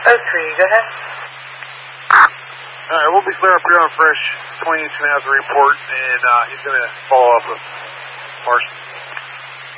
03, go ahead. All right, we'll be clear up here on Fresh. 20's going to have the report, and he's going to follow up with Marshall.